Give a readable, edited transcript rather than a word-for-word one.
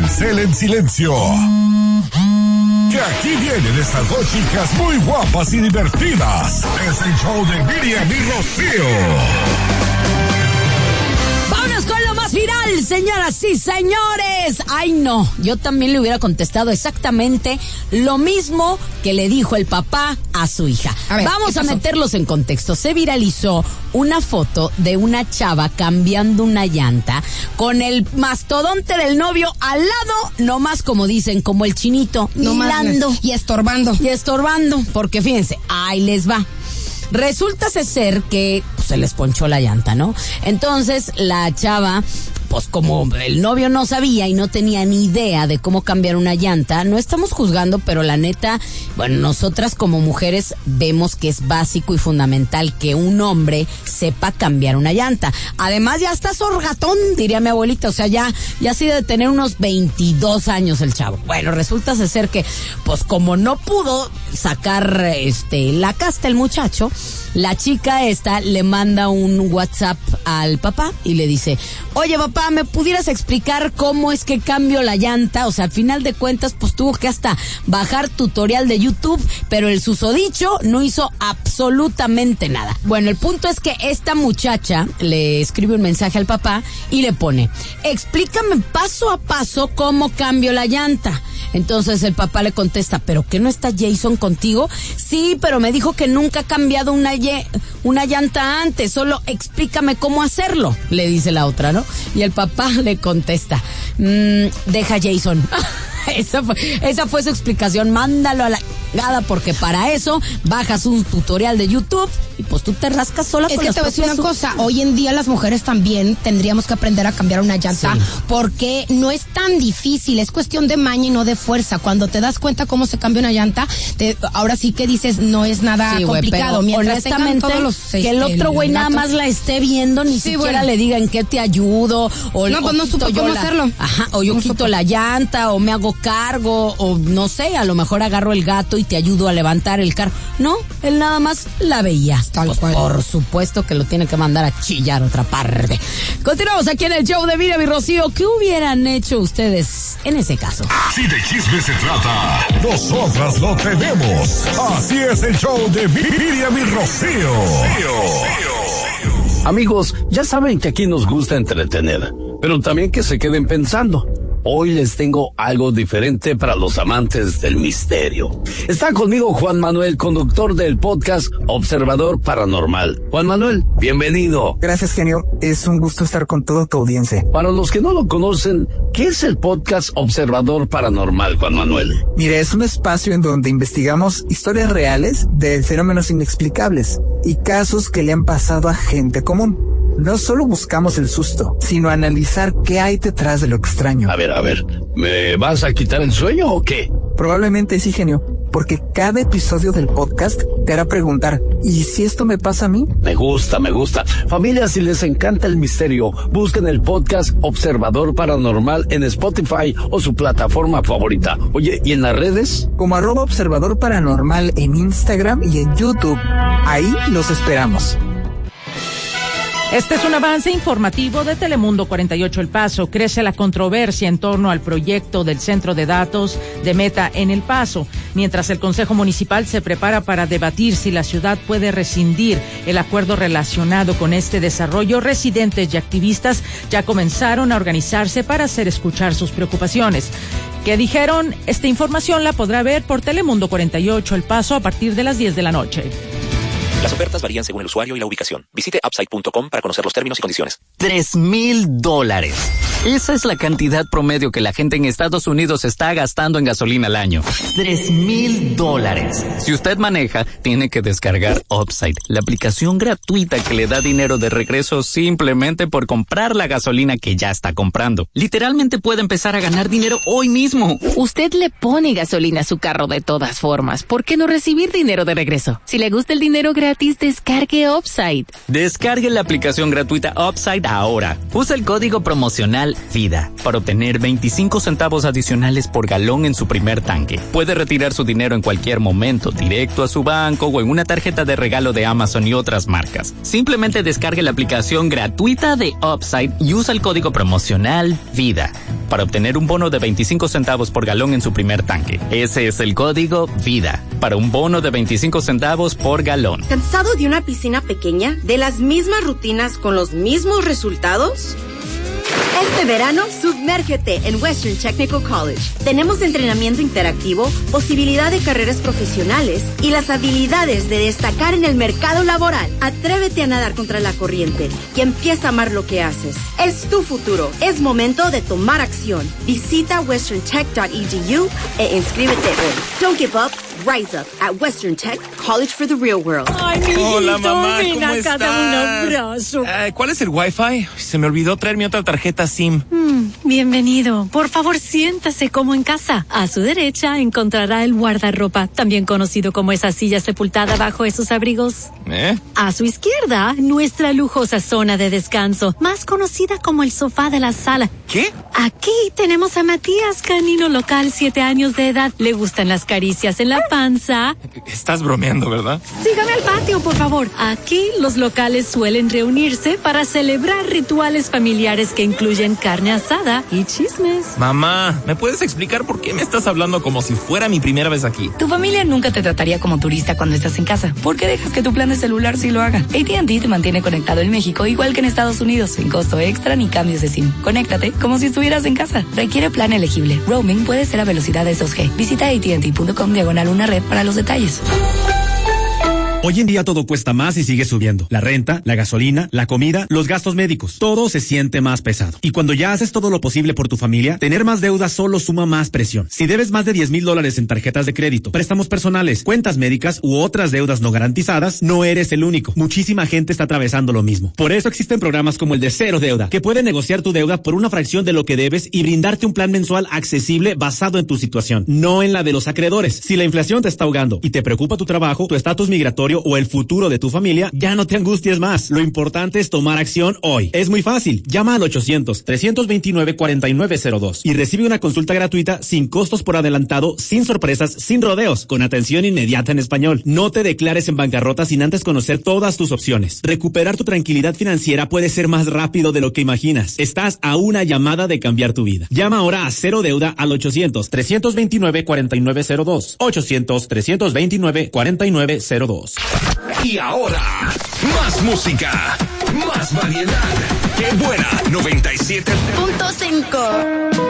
Telcel en silencio. Que aquí vienen estas dos chicas muy guapas y divertidas. Es el show de Miriam y Rocío. Vámonos con lo más viral, señoras y señores. Ay, no, yo también le hubiera contestado exactamente lo mismo que le dijo el papá a su hija. Vamos a meterlos en contexto. Se viralizó una foto de una chava cambiando una llanta con el mastodonte del novio al lado, nomás como dicen, como el chinito, hilando y estorbando. Porque fíjense, ahí les va. Resulta ser que se les ponchó la llanta, ¿no? Entonces la chava, pues como el novio no sabía y no tenía ni idea de cómo cambiar una llanta, no estamos juzgando, pero la neta, bueno, nosotras como mujeres vemos que es básico y fundamental que un hombre sepa cambiar una llanta. Además ya está sorgatón, diría mi abuelita, o sea, ya sí debe tener unos 22 años el chavo. Bueno, resulta ser que, pues como no pudo sacar la casta el muchacho, la chica le manda un WhatsApp al papá y le dice: oye papá, ¿me pudieras explicar cómo es que cambio la llanta? O sea, al final de cuentas, pues tuvo que hasta bajar tutorial de YouTube, pero el susodicho no hizo absolutamente nada. Bueno, el punto es que esta muchacha le escribe un mensaje al papá y le pone: explícame paso a paso cómo cambio la llanta. Entonces el papá le contesta: ¿pero qué no está Jason contigo? Sí, pero me dijo que nunca ha cambiado una llanta antes, solo explícame cómo hacerlo, le dice la otra, ¿no? Y el papá le contesta: deja Jason. Esa fue su explicación. Mándalo a la gada, porque para eso bajas un tutorial de YouTube y pues tú te rascas sola con las propias. Es que te voy a decir una cosa, hoy en día las mujeres también tendríamos que aprender a cambiar una llanta, sí, porque no es tan difícil, es cuestión de maña y no de fuerza. Cuando te das cuenta cómo se cambia una llanta, ahora sí que dices, no es nada complicado. Pero honestamente, que el otro güey nada más la esté viendo, ni siquiera le diga en qué te ayudo, o no, pues no supo cómo hacerlo. Ajá, o yo quito la llanta, o me hago cargo, o no sé, a lo mejor agarro el gato y te ayudo a levantar el carro. No, él nada más la veía. Pues por supuesto que lo tiene que mandar a chillar otra parte. Continuamos aquí en el show de Miriam y Rocío. ¿Qué hubieran hecho ustedes en ese caso? Si de chisme se trata, nosotras lo tenemos. Así es el show de Miriam y Rocío. Amigos, ya saben que aquí nos gusta entretener, pero también que se queden pensando. Hoy les tengo algo diferente para los amantes del misterio. Está conmigo Juan Manuel, conductor del podcast Observador Paranormal. Juan Manuel, bienvenido. Gracias, genio. Es un gusto estar con toda tu audiencia. Para los que no lo conocen, ¿qué es el podcast Observador Paranormal, Juan Manuel? Mire, es un espacio en donde investigamos historias reales de fenómenos inexplicables y casos que le han pasado a gente común. No solo buscamos el susto, sino analizar qué hay detrás de lo extraño. A ver, ¿me vas a quitar el sueño o qué? Probablemente sí, genio, porque cada episodio del podcast te hará preguntar, ¿y si esto me pasa a mí? Me gusta. Familia, si les encanta el misterio, busquen el podcast Observador Paranormal en Spotify o su plataforma favorita. Oye, ¿y en las redes? Como @Observador Paranormal en Instagram y en YouTube. Ahí los esperamos. Este es un avance informativo de Telemundo 48 El Paso. Crece la controversia en torno al proyecto del centro de datos de Meta en El Paso, mientras el Consejo Municipal se prepara para debatir si la ciudad puede rescindir el acuerdo relacionado con este desarrollo. Residentes y activistas ya comenzaron a organizarse para hacer escuchar sus preocupaciones. ¿Qué dijeron? Esta información la podrá ver por Telemundo 48 El Paso a partir de las 10 de la noche. Las ofertas varían según el usuario y la ubicación. Visite upside.com para conocer los términos y condiciones. $3,000. Esa es la cantidad promedio que la gente en Estados Unidos está gastando en gasolina al año. $3,000. Si usted maneja, tiene que descargar Upside, la aplicación gratuita que le da dinero de regreso simplemente por comprar la gasolina que ya está comprando. Literalmente puede empezar a ganar dinero hoy mismo. Usted le pone gasolina a su carro de todas formas. ¿Por qué no recibir dinero de regreso? Si le gusta el dinero gratis, gratis, descargue Upside. Descargue la aplicación gratuita Upside ahora. Usa el código promocional VIDA para obtener 25 centavos adicionales por galón en su primer tanque. Puede retirar su dinero en cualquier momento, directo a su banco o en una tarjeta de regalo de Amazon y otras marcas. Simplemente descargue la aplicación gratuita de Upside y usa el código promocional VIDA para obtener un bono de 25 centavos por galón en su primer tanque. Ese es el código VIDA para un bono de 25 centavos por galón. ¿Cansado de una piscina pequeña? ¿De las mismas rutinas con los mismos resultados? Este verano, sumérgete en Western Technical College. Tenemos entrenamiento interactivo, posibilidad de carreras profesionales y las habilidades de destacar en el mercado laboral. Atrévete a nadar contra la corriente y empieza a amar lo que haces. Es tu futuro. Es momento de tomar acción. Visita westerntech.edu e inscríbete hoy. Don't give up. Rise up at Western Tech, College for the Real World. Ay, mi Hola, mamá, ven ¿cómo acá, estás? dame un abrazo. ¿Cuál es el Wi-Fi? Se me olvidó traer mi otra tarjeta SIM. Bienvenido. Por favor, siéntase como en casa. A su derecha encontrará el guardarropa, también conocido como esa silla sepultada bajo esos abrigos. A su izquierda, nuestra lujosa zona de descanso, más conocida como el sofá de la sala. ¿Qué? Aquí tenemos a Matías, canino local, 7 años de edad. Le gustan las caricias en la panza. Estás bromeando, ¿verdad? Sígame al patio, por favor. Aquí los locales suelen reunirse para celebrar rituales familiares que incluyen carne asada y chismes. Mamá, ¿me puedes explicar por qué me estás hablando como si fuera mi primera vez aquí? Tu familia nunca te trataría como turista cuando estás en casa. ¿Por qué dejas que tu plan de celular sí lo haga? AT&T te mantiene conectado en México igual que en Estados Unidos, sin costo extra ni cambios de SIM. Conéctate como si estuvieras en casa. Requiere plan elegible. Roaming puede ser a velocidades 2G. Visita AT&T.com/una red para los detalles. Hoy en día todo cuesta más y sigue subiendo. La renta, la gasolina, la comida, los gastos médicos. Todo se siente más pesado. Y cuando ya haces todo lo posible por tu familia, tener más deuda solo suma más presión. Si debes más de $10,000 en tarjetas de crédito, préstamos personales, cuentas médicas u otras deudas no garantizadas, no eres el único. Muchísima gente está atravesando lo mismo. Por eso existen programas como el de Cero Deuda, que pueden negociar tu deuda por una fracción de lo que debes y brindarte un plan mensual accesible basado en tu situación, no en la de los acreedores. Si la inflación te está ahogando y te preocupa tu trabajo, tu estatus migratorio o el futuro de tu familia, ya no te angusties más. Lo importante es tomar acción hoy. Es muy fácil. Llama al 800-329-4902 y recibe una consulta gratuita sin costos por adelantado, sin sorpresas, sin rodeos, con atención inmediata en español. No te declares en bancarrota sin antes conocer todas tus opciones. Recuperar tu tranquilidad financiera puede ser más rápido de lo que imaginas. Estás a una llamada de cambiar tu vida. Llama ahora a Cero Deuda al 800-329-4902. 800-329-4902. Y ahora, más música, más variedad. ¡Qué buena! 97.5